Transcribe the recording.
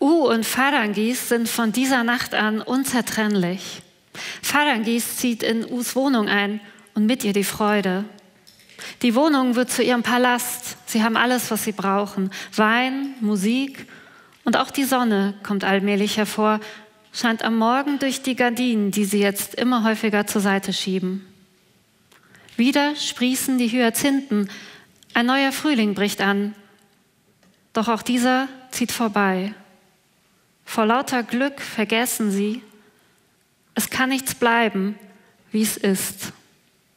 und Farangis sind von dieser Nacht an unzertrennlich. Farangis zieht in Us Wohnung ein und mit ihr die Freude. Die Wohnung wird zu ihrem Palast. Sie haben alles, was sie brauchen. Wein, Musik und auch die Sonne kommt allmählich hervor, scheint am Morgen durch die Gardinen, die sie jetzt immer häufiger zur Seite schieben. Wieder sprießen die Hyazinthen. Ein neuer Frühling bricht an. Doch auch dieser zieht vorbei. Vor lauter Glück vergessen sie, es kann nichts bleiben, wie es ist.